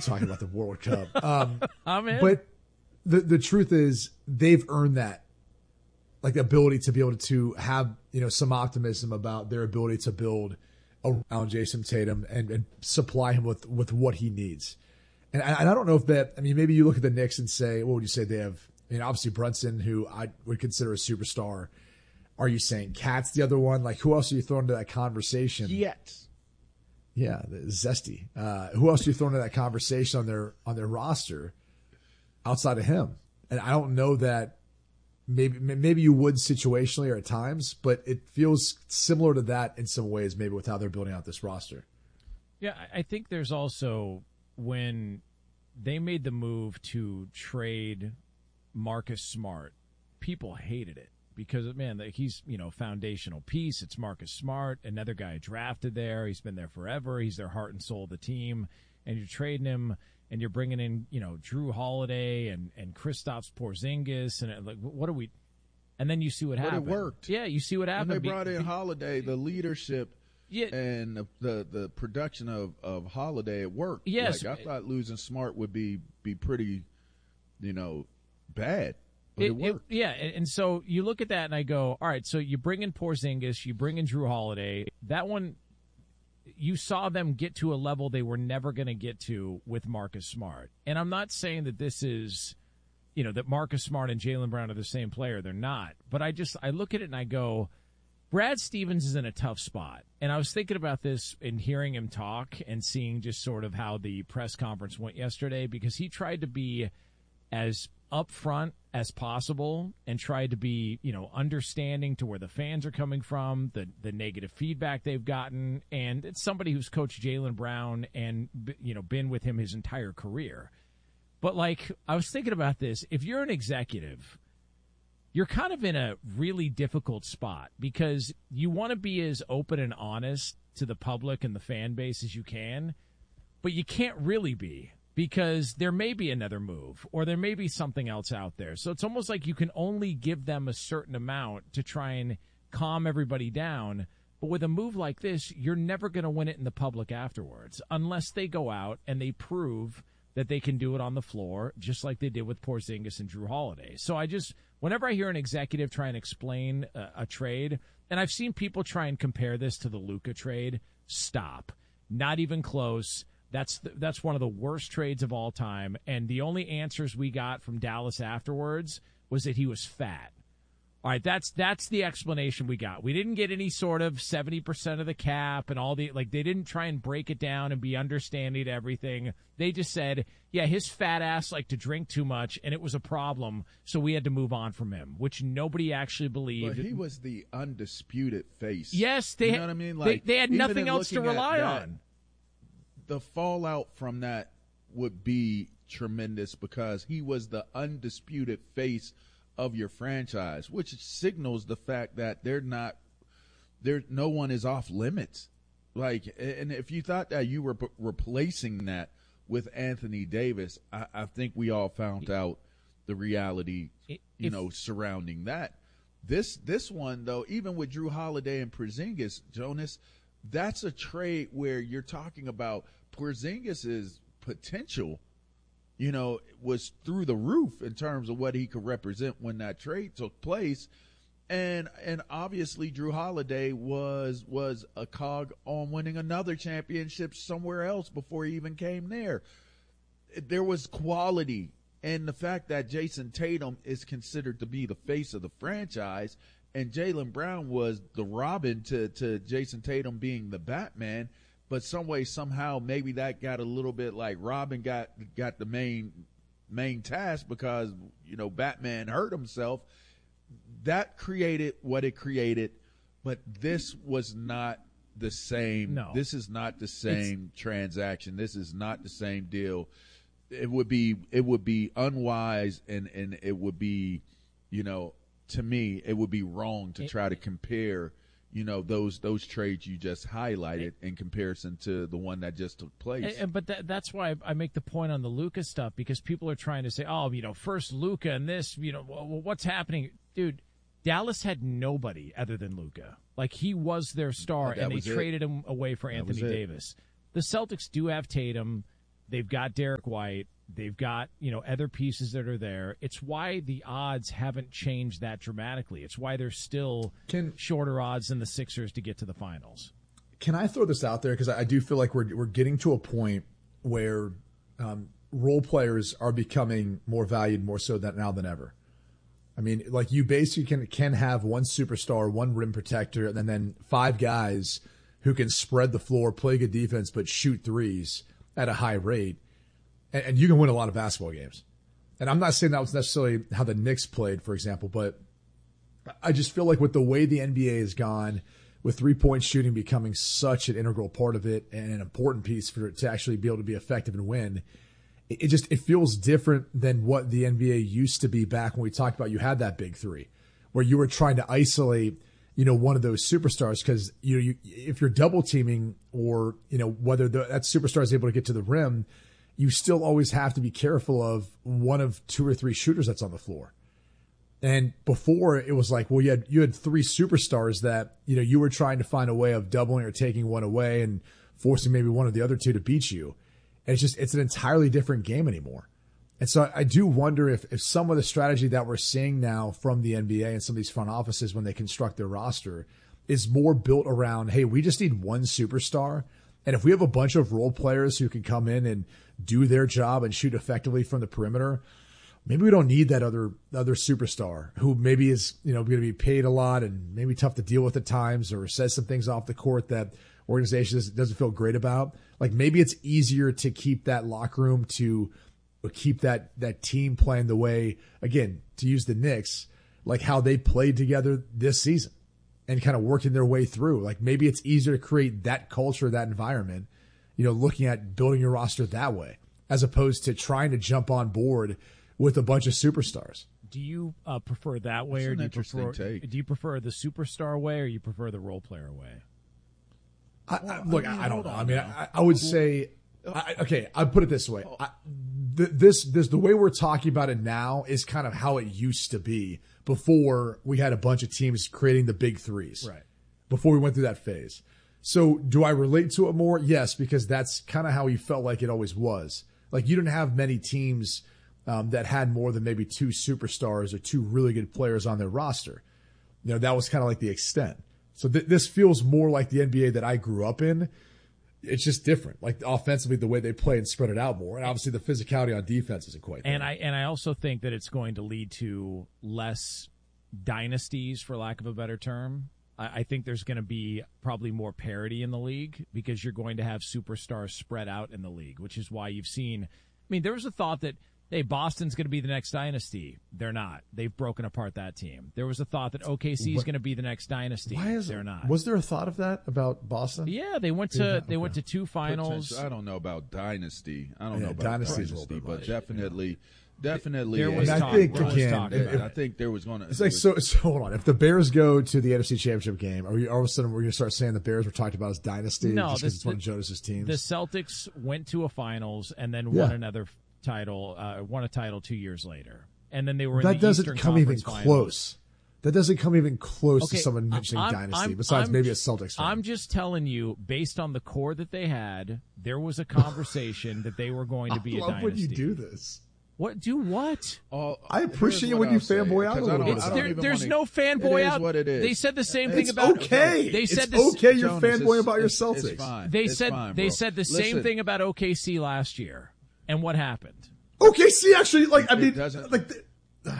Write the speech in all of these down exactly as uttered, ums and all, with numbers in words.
talking about the World Cup. Um, I'm in. But the the truth is, they've earned that, like the ability to be able to have, you know, some optimism about their ability to build around Jason Tatum and, and supply him with, with what he needs. And I, and I don't know if that, I mean, maybe you look at the Knicks and say, what would you say they have? I mean, obviously Brunson, who I would consider a superstar. Are you saying Cat's the other one? Like, who else are you throwing into that conversation? Yet. Yeah, the zesty. Uh, who else are you throwing into that conversation on their on their roster outside of him? And I don't know that maybe maybe you would situationally or at times, but it feels similar to that in some ways, maybe with how they're building out this roster. Yeah, I think there's also when they made the move to trade Marcus Smart, people hated it. Because, man, he's, you know, foundational piece. It's Marcus Smart, another guy drafted there. He's been there forever. He's their heart and soul of the team. And you're trading him, and you're bringing in, you know, Drew Holiday and, and Kristaps Porzingis. And, like, what are we – and then you see what happened. But it worked. Yeah, you see what happened. When they brought in Holiday, the leadership yeah. and the, the the production of, of Holiday, it worked. Yes. Like, I thought losing Smart would be, be pretty, you know, bad. But It, it worked. It, yeah, and, and so you look at that and I go, all right, so you bring in Porzingis, you bring in Drew Holiday. That one, you saw them get to a level they were never going to get to with Marcus Smart. And I'm not saying that this is, you know, that Marcus Smart and Jaylen Brown are the same player. They're not. But I just, I look at it and I go, Brad Stevens is in a tough spot. And I was thinking about this in hearing him talk and seeing just sort of how the press conference went yesterday, because he tried to be as upfront as possible and tried to be, you know, understanding to where the fans are coming from, the the negative feedback they've gotten, and it's somebody who's coached Jaylen Brown and, you know, been with him his entire career. But, like, I was thinking about this. If you're an executive, you're kind of in a really difficult spot because you want to be as open and honest to the public and the fan base as you can, but you can't really be. Because there may be another move or there may be something else out there. So it's almost like you can only give them a certain amount to try and calm everybody down. But with a move like this, you're never going to win it in the public afterwards unless they go out and they prove that they can do it on the floor, just like they did with Porzingis and Drew Holiday. So I just, whenever I hear an executive try and explain a, a trade, and I've seen people try and compare this to the Luka trade, stop. Not even close. That's the, that's one of the worst trades of all time, and the only answers we got from Dallas afterwards was that he was fat. All right, that's that's the explanation we got. We didn't get any sort of seventy percent of the cap and all the, like, they didn't try and break it down and be understanding to everything. They just said, yeah, his fat ass liked to drink too much, and it was a problem, so we had to move on from him, which nobody actually believed. But he was the undisputed face. Yes, they you know had, what I mean? Like, they, they had nothing else to rely that, on. The fallout from that would be tremendous because he was the undisputed face of your franchise, which signals the fact that they're not there. No one is off limits. Like, and if you thought that you were p- replacing that with Anthony Davis, I, I think we all found out the reality, you if, know, surrounding that. This this one though, even with Drew Holiday and Porzingis, Jonas, that's a trade where you're talking about Porzingis' potential, you know, was through the roof in terms of what he could represent when that trade took place. And and obviously Drew Holiday was was a cog on winning another championship somewhere else before he even came there. There was quality, and the fact that Jason Tatum is considered to be the face of the franchise and Jaylen Brown was the Robin to, to Jason Tatum being the Batman, but some way, somehow, maybe that got a little bit like Robin got got the main main task because, you know, Batman hurt himself. That created what it created, but this was not the same. No. This is not the same it's, transaction. This is not the same deal. It would be it would be unwise and, and it would be, you know, to me, it would be wrong to try to compare, you know, those those trades you just highlighted in comparison to the one that just took place. And, but that, that's why I make the point on the Luka stuff, because people are trying to say, oh, you know, first Luka and this, you know, well, what's happening? Dude, Dallas had nobody other than Luka. Like, he was their star, oh, and they it. traded him away for that Anthony Davis. The Celtics do have Tatum. They've got Derek White. They've got, you know, other pieces that are there. It's why the odds haven't changed that dramatically. It's why they're still Can, shorter odds than the Sixers to get to the finals. Can I throw this out there? Because I do feel like we're we're getting to a point where um, role players are becoming more valued more so than now than ever. I mean, like you basically can can have one superstar, one rim protector, and then five guys who can spread the floor, play good defense, but shoot threes at a high rate. And, and you can win a lot of basketball games. And I'm not saying that was necessarily how the Knicks played, for example, but I just feel like with the way the N B A has gone, with three-point shooting becoming such an integral part of it and an important piece for it to actually be able to be effective and win, it, it just it feels different than what the N B A used to be back when we talked about you had that big three, where you were trying to isolate, you know, one of those superstars because you know you, if you're double teaming or you know whether the, that superstar is able to get to the rim, you still always have to be careful of one of two or three shooters that's on the floor. And before it was like, well, you had you had three superstars that you know you were trying to find a way of doubling or taking one away and forcing maybe one of the other two to beat you. And it's just it's an entirely different game anymore. And so I do wonder if if some of the strategy that we're seeing now from the N B A and some of these front offices when they construct their roster is more built around, hey, we just need one superstar. And if we have a bunch of role players who can come in and do their job and shoot effectively from the perimeter, maybe we don't need that other other superstar who maybe is you know going to be paid a lot and maybe tough to deal with at times or says some things off the court that organizations doesn't feel great about. Like maybe it's easier to keep that locker room to keep that that team playing the way, again, to use the Knicks, like how they played together this season and kind of working their way through. Like maybe it's easier to create that culture, that environment, you know, looking at building your roster that way, as opposed to trying to jump on board with a bunch of superstars. Do you uh, prefer that way, That's or an do you interesting prefer take. do you prefer the superstar way, or you prefer the role player way? I, I, Well, look, I mean, I, I don't hold know. on I mean, now. I, I would say, I, okay, I put it this way. I, th- this, this, the way we're talking about it now is kind of how it used to be before we had a bunch of teams creating the big threes. Right. Before we went through that phase. So do I relate to it more? Yes, because that's kind of how you felt like it always was. Like you didn't have many teams um, that had more than maybe two superstars or two really good players on their roster. You know, that was kind of like the extent. So th- this feels more like the N B A that I grew up in. It's just different. Like offensively, the way they play and spread it out more. And obviously the physicality on defense isn't quite there. And I and I also think that it's going to lead to less dynasties, for lack of a better term. I, I think there's going to be probably more parity in the league because you're going to have superstars spread out in the league, which is why you've seen. I mean, there was a thought that, hey, Boston's going to be the next dynasty. They're not. They've broken apart that team. There was a thought that O K C is going to be the next dynasty. Why is They're not. Was there a thought of that about Boston? Yeah, they went to Yeah, they okay. went to two finals. Potential- I don't know about dynasty. I don't Yeah, know about dynasty is a dynasty, little bit but much, definitely, definitely. There a- was I talk. think, There was again, talk if- about if- I it. think there was going to. It's like, so, so hold on. If the Bears go to the N F C Championship game, are we all of a sudden we're going to start saying the Bears were talked about as dynasty No, just because this- it's one of Jonas's teams? The Celtics went to a finals and then Yeah. won another title, uh, won a title two years later, and then they were in that the doesn't Eastern come even Conference Finals. close. That doesn't come even close Okay, to someone mentioning I'm- dynasty, I'm- besides I'm maybe a just- Celtics fan. I'm just telling you, based on the core that they had, there was a conversation that they were going to be I a love dynasty. when you do this. What? Do what? All, I appreciate here's when what you I'll say, fanboy out a 'cause I little don't- bit I about don't it. There, even there's wanna- no fanboy it is out. what it is. They said the same thing It's about. okay. They said it's this- okay. You're Jonas, fanboy it's- about your it's- Celtics. It's fine. They It's said fine, they bro. said the same Listen, thing about O K C last year, and what happened? O K C actually, like, I It mean, doesn't- like, the,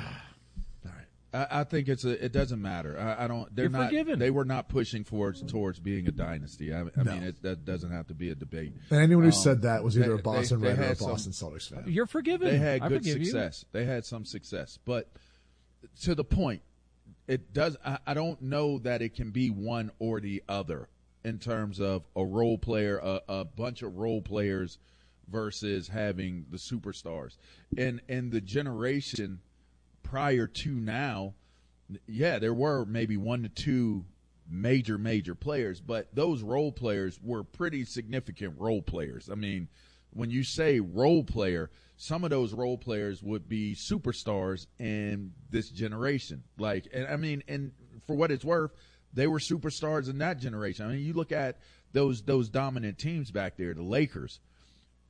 I, I think it's a. It doesn't matter. I, I don't. They're You're not. forgiven. They were not pushing towards towards being a dynasty. I, I No. mean, it, that doesn't have to be a debate. and anyone who Um, said that was either they- a Boston they- they Red or a had some- Boston Celtics fan. You're forgiven. They had I good forgive you. success. They had some success, but to the point, it does. I, I don't know that it can be one or the other in terms of a role player, a, a bunch of role players versus having the superstars. And and the generation prior to now, yeah, there were maybe one to two major, major players, but those role players were pretty significant role players. I mean, when you say role player, some of those role players would be superstars in this generation. Like, and I mean, and for what it's worth, they were superstars in that generation. I mean, you look at those those dominant teams back there, the Lakers.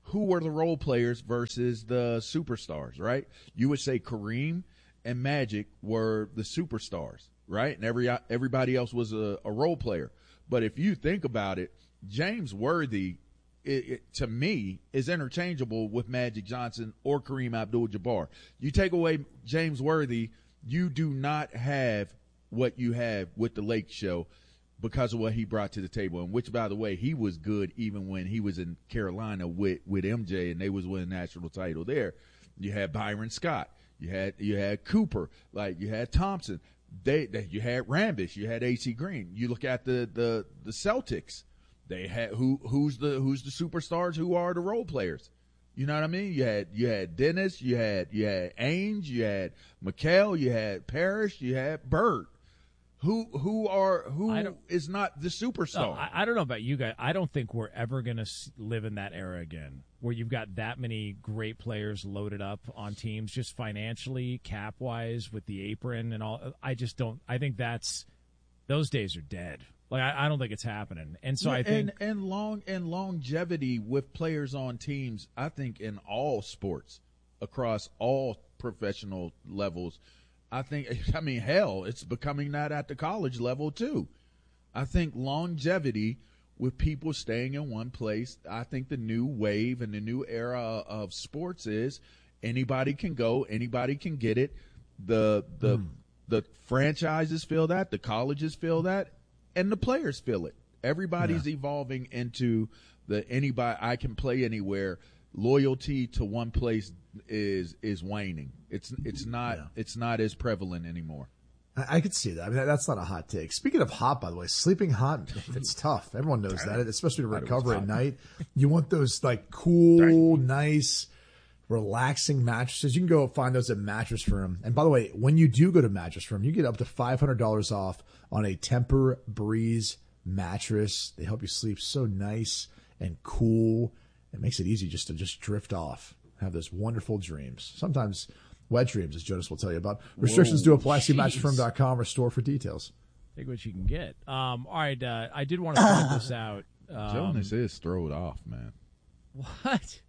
who were the role players versus the superstars, right? You would say Kareem and Magic were the superstars, right? And every everybody else was a, a role player. But if you think about it, James Worthy, it, it, to me, is interchangeable with Magic Johnson or Kareem Abdul-Jabbar. You take away James Worthy, you do not have what you have with the Lake Show because of what he brought to the table. And which, by the way, he was good even when he was in Carolina with, with M J and they was winning national title there. You had Byron Scott. You had you had Cooper. Like, you had Thompson. They, they you had Rambish. You had A C Green. You look at the, the, the Celtics. They had who who's the who's the superstars? Who are the role players? You know what I mean? You had you had Dennis, you had you had Ainge, you had McHale, you had Parrish, you had Bird. Who who are who is not the superstar? No, I, I don't know about you guys. I don't think we're ever going to live in that era again, where you've got that many great players loaded up on teams, just financially, cap wise, with the apron and all. I just don't. I think that's those days are dead. Like, I, I don't think it's happening. And so yeah, I think and, and long and longevity with players on teams, I think in all sports across all professional levels, I think, I mean, hell, it's becoming that at the college level too. I think longevity with people staying in one place, I think the new wave and the new era of sports is anybody can go, anybody can get it. The, the, mm. the franchises feel that, the colleges feel that. And the players feel it. Everybody's yeah. evolving into the anybody I can play anywhere. Loyalty to one place is is waning. It's it's not yeah. it's not as prevalent anymore. I, I could see that. I mean, that's not a hot take. Speaking of hot, by the way, sleeping hot, it's tough. Everyone knows that, especially to recover at night. You want those like cool, nice, relaxing mattresses. You can go find those at Mattress Firm. And by the way, when you do go to Mattress Firm, you get up to five hundred dollars off on a Temper Breeze mattress. They help you sleep so nice and cool. It makes it easy just to just drift off, have those wonderful dreams. Sometimes wet dreams, as Jonas will tell you about. Restrictions Whoa, do apply. See mattress firm dot com or store for details. Take what you can get. Um, all right, uh, I did want to point this out. Um, Jonas is throwed off, man. What? It's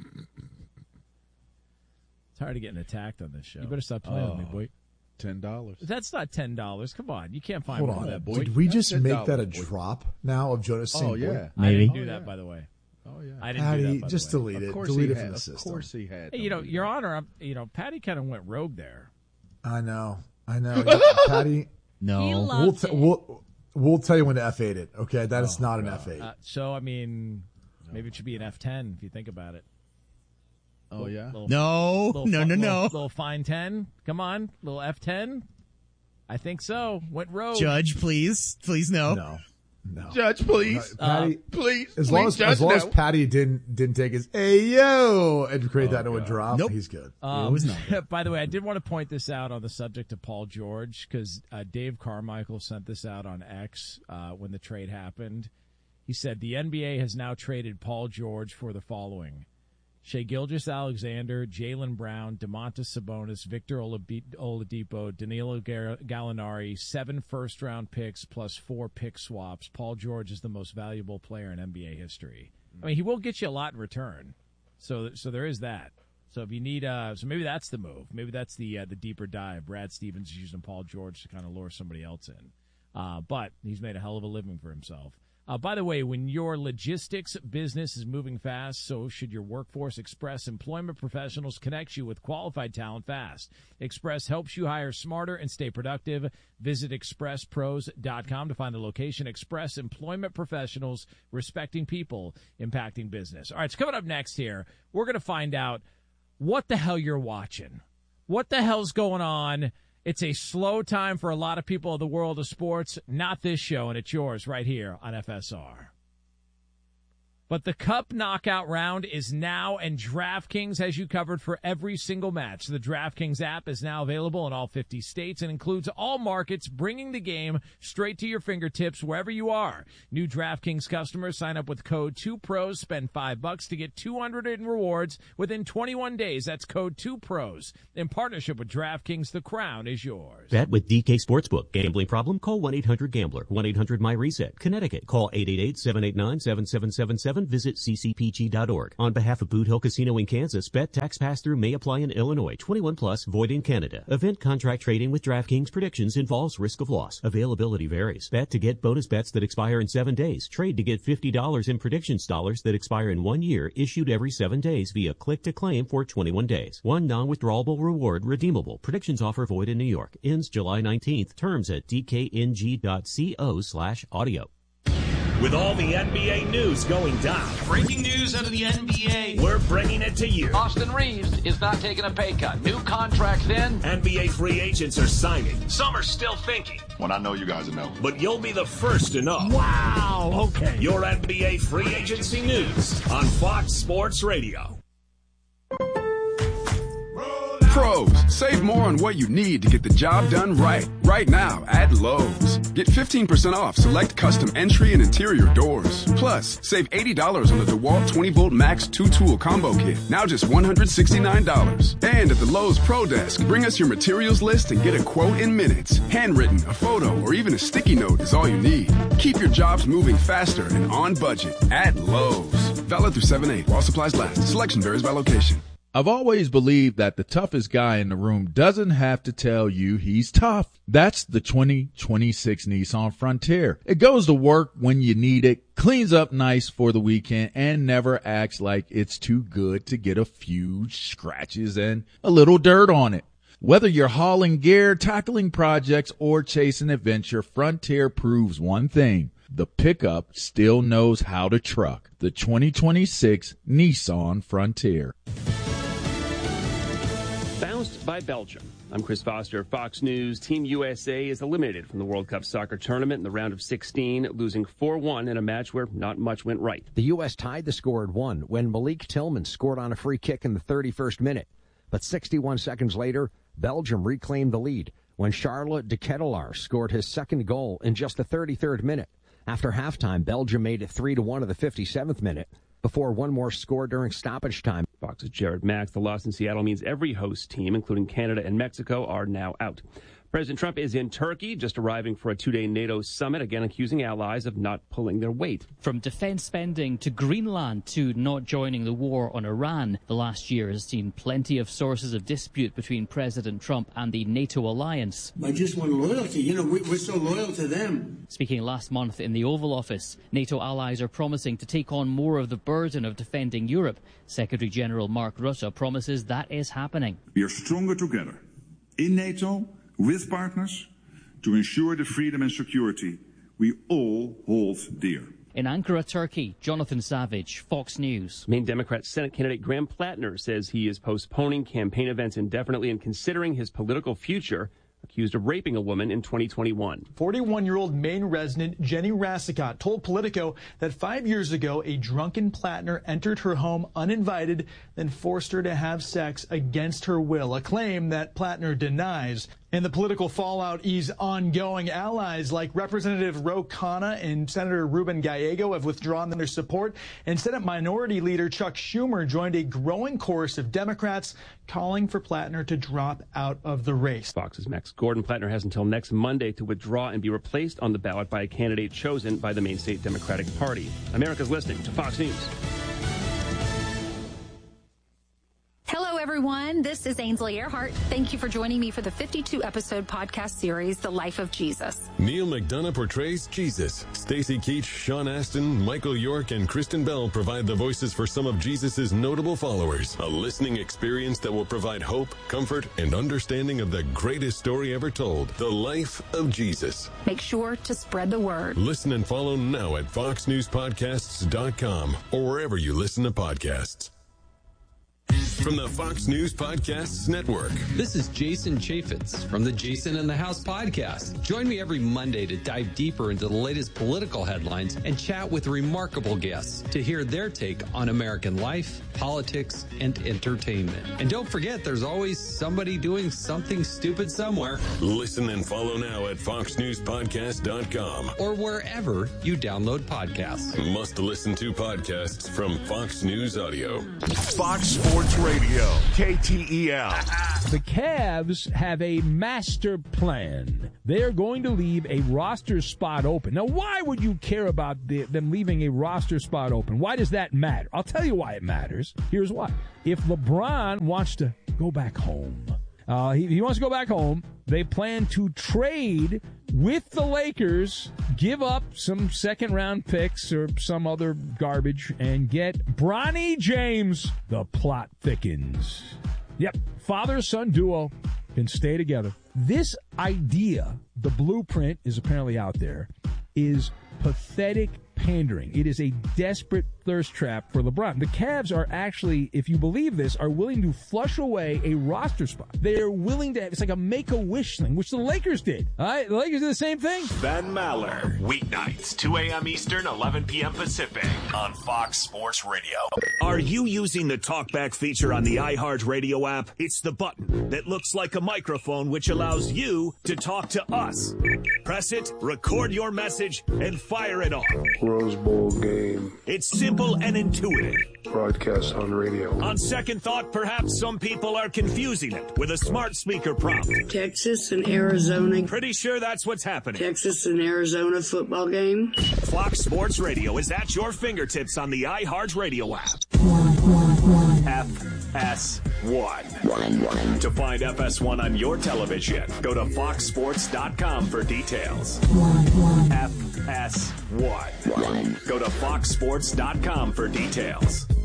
hard to getting attacked on this show. You better stop playing oh. with me, boy. Ten dollars. That's not ten dollars. Come on, you can't find Hold one on. of that, boy. Did we just make that a boy. drop now of Jonas saying Oh yeah, boy? I didn't do oh, that, yeah. by the way. Oh yeah, I didn't Patty, do that. By just the way. delete of it. course Delete he it had. from the Of system. course he had. Hey, you know, Your Honor, I'm, you know, Patty kind of went rogue there. I know. I know. Patty, No. He we'll, loved t- it. we'll we'll tell you when to F eight it. Okay, that is Oh, not an God. F eight. Uh, so, I mean, maybe it should be an F ten if you think about it. Oh yeah. Little, No. little, No, no, little, no. Little fine ten. Come on, little F ten. I think so. Went rogue. Judge, please. Please, no. No, no. Judge, please, Uh, Patty, please. as please, long as Judge, as long no. as Patty didn't didn't take his hey yo and create Oh, that into a God. drop, Nope. he's good. Um, It was not. By the way, I did want to point this out on the subject of Paul George because uh, Dave Carmichael sent this out on X uh, when the trade happened. He said the N B A has now traded Paul George for the following: Shai Gilgeous-Alexander, Jaylen Brown, Domantas Sabonis, Victor Olab- Oladipo, Danilo Gar- Gallinari, seven first-round picks plus four pick swaps. Paul George is the most valuable player in N B A history. I mean, he will get you a lot in return. So, so there is that. So if you need, uh, so maybe that's the move. Maybe that's the uh, the deeper dive. Brad Stevens is using Paul George to kind of lure somebody else in. Uh, but he's made a hell of a living for himself. Uh, by the way, when your logistics business is moving fast, so should your Workforce Express. Employment Professionals connects you with qualified talent fast. Express helps you hire smarter and stay productive. Visit express pros dot com to find the location. Express Employment Professionals, respecting people, impacting business. All right, so coming up next here, we're going to find out what the hell you're watching. What the hell's going on? It's a slow time for a lot of people in the world of sports. Not this show, and it's yours right here on F S R. But the Cup knockout round is now, and DraftKings has you covered for every single match. The DraftKings app is now available in all fifty states and includes all markets, bringing the game straight to your fingertips wherever you are. New DraftKings customers sign up with code two pros, spend five bucks to get two hundred in rewards within twenty-one days. That's code two pros. In partnership with DraftKings, the crown is yours. Bet with D K Sportsbook. Gambling problem? Call one eight hundred gambler. one eight hundred my reset. Connecticut. Call eight eight eight, seven eight nine, seven seven seven seven. eleven, visit c c p g dot org. On behalf of Boot Hill Casino in Kansas, bet tax pass-through may apply in Illinois. twenty-one plus, void in Canada. Event contract trading with DraftKings predictions involves risk of loss. Availability varies. Bet to get bonus bets that expire in seven days. Trade to get fifty dollars in predictions dollars that expire in one year, issued every seven days via click-to-claim for twenty-one days. One non-withdrawable reward redeemable. Predictions offer void in New York. Ends July nineteenth. Terms at d k n g dot co slash audio. With all the N B A news going down. Breaking news out of the N B A. We're bringing it to you. Austin Reeves is not taking a pay cut. New contracts in. N B A free agents are signing. Some are still thinking. When I know, you guys will know. But you'll be the first to know. Wow, okay. Your N B A free agency news on Fox Sports Radio. Pros, save more on what you need to get the job done right. Right now at Lowe's. Get fifteen percent off select custom entry and interior doors. Plus, save eighty dollars on the DeWalt twenty volt Max two tool combo kit. Now just one hundred sixty-nine dollars. And at the Lowe's Pro Desk, bring us your materials list and get a quote in minutes. Handwritten, a photo, or even a sticky note is all you need. Keep your jobs moving faster and on budget at Lowe's. Valid through seven eight while supplies last. Selection varies by location. I've always believed that the toughest guy in the room doesn't have to tell you he's tough. That's the twenty twenty-six Nissan Frontier. It goes to work when you need it, cleans up nice for the weekend, and never acts like it's too good to get a few scratches and a little dirt on it. Whether you're hauling gear, tackling projects, or chasing adventure, Frontier proves one thing. The pickup still knows how to truck. The twenty twenty-six Nissan Frontier. Bounced by Belgium. I'm Chris Foster, Fox News. Team U S A is eliminated from the World Cup soccer tournament in the round of sixteen, losing four one in a match where not much went right. The U S tied the score at one when Malik Tillman scored on a free kick in the thirty-first minute. But sixty-one seconds later, Belgium reclaimed the lead when Charlotte de Ketelaar scored his second goal in just the thirty-third minute. After halftime, Belgium made it three to one in the fifty-seventh minute before one more score during stoppage time. Fox's Jared Max. The loss in Seattle means every host team, including Canada and Mexico, are now out. President Trump is in Turkey, just arriving for a two-day NATO summit, again accusing allies of not pulling their weight. From defense spending to Greenland to not joining the war on Iran, the last year has seen plenty of sources of dispute between President Trump and the NATO alliance. I just want loyalty. You know, we're so loyal to them. Speaking last month in the Oval Office, NATO allies are promising to take on more of the burden of defending Europe. Secretary General Mark Rutte promises that is happening. We are stronger together in NATO, with partners, to ensure the freedom and security we all hold dear. In Ankara, Turkey, Jonathan Savage, Fox News. Maine Democrat Senate candidate Graham Plattner says he is postponing campaign events indefinitely and considering his political future, accused of raping a woman in twenty twenty-one. forty-one-year-old Maine resident Jenny Rassicott told Politico that five years ago, a drunken Plattner entered her home uninvited, then forced her to have sex against her will, a claim that Plattner denies. And the political fallout is ongoing. Allies like Representative Ro Khanna and Senator Ruben Gallego have withdrawn their support. And Senate Minority Leader Chuck Schumer joined a growing chorus of Democrats calling for Plattner to drop out of the race. Fox's Max Gordon. Plattner has until next Monday to withdraw and be replaced on the ballot by a candidate chosen by the Maine State Democratic Party. America's listening to Fox News. Hello, everyone. This is Ainsley Earhart. Thank you for joining me for the fifty-two episode podcast series, The Life of Jesus. Neil McDonough portrays Jesus. Stacy Keach, Sean Astin, Michael York, and Kristen Bell provide the voices for some of Jesus' notable followers. A listening experience that will provide hope, comfort, and understanding of the greatest story ever told, The Life of Jesus. Make sure to spread the word. Listen and follow now at fox news podcasts dot com or wherever you listen to podcasts. From the Fox News Podcasts Network. This is Jason Chaffetz from the Jason in the House podcast. Join me every Monday to dive deeper into the latest political headlines and chat with remarkable guests to hear their take on American life, politics, and entertainment. And don't forget, there's always somebody doing something stupid somewhere. Listen and follow now at fox news podcast dot com or wherever you download podcasts. Must listen to podcasts from Fox News Audio. Fox Sports Radio. Radio, K T E L. The Cavs have a master plan. They are going to leave a roster spot open. Now, why would you care about the, them leaving a roster spot open? Why does that matter? I'll tell you why it matters. Here's why. If LeBron wants to go back home, uh, he, he wants to go back home, they plan to trade with the Lakers, give up some second-round picks or some other garbage, and get Bronny James. The plot thickens. Yep, father-son duo can stay together. This idea, the blueprint is apparently out there, is pathetic pandering. It is a desperate thirst trap for LeBron. The Cavs are actually, if you believe this, are willing to flush away a roster spot. They are willing to, it's like a make-a-wish thing, which the Lakers did. All right, the Lakers did the same thing. Ben Maller, weeknights, two a.m. Eastern, eleven p.m. Pacific, on Fox Sports Radio. Are you using the TalkBack feature on the iHeartRadio app? It's the button that looks like a microphone, which allows you to talk to us. Press it, record your message, and fire it off. Rose Bowl game. It's simple and intuitive. Broadcast on radio. On second thought, perhaps some people are confusing it with a smart speaker prompt. Texas and Arizona. Pretty sure that's what's happening. Texas and Arizona football game. Fox Sports Radio is at your fingertips on the iHeartRadio app. F S one. To find F S one on your television, go to fox sports dot com for details. F S one. Go to fox sports dot com for details.